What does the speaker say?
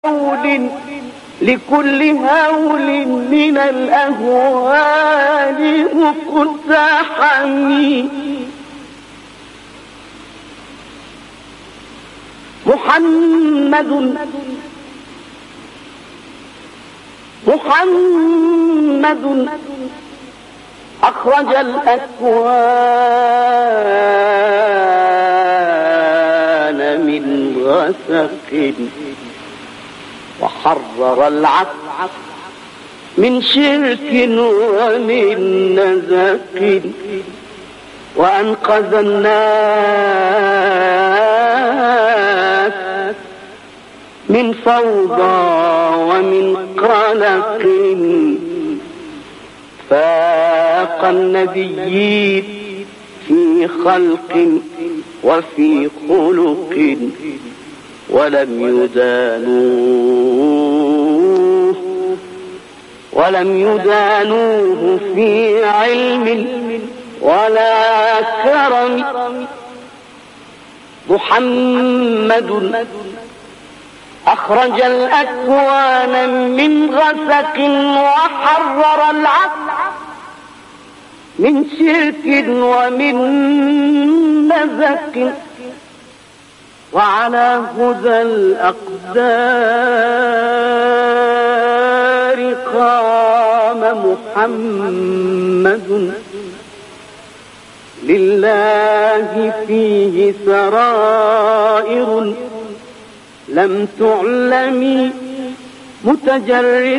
هول لكل هول من الأهوال مقتحمي محمد أخرج الأكوان من غسق وحرر العقل من شرك ومن نزق وأنقذ الناس من فوضى ومن قلق فاق النبيين في خلق وفي خلق ولم يدانوه في علم ولا كرم محمد أخرج الأكوان من غسق وحرر العقل من شرك ومن نزق وعلى هدى الأقدار قام محمد لله فيه سرائر لم تعلم متجرد